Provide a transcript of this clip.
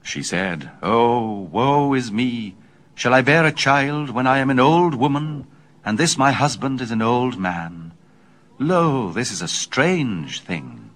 She said, "Oh, woe is me! Shall I bear a child when I am an old woman, and this my husband is an old man? Lo, this is a strange thing."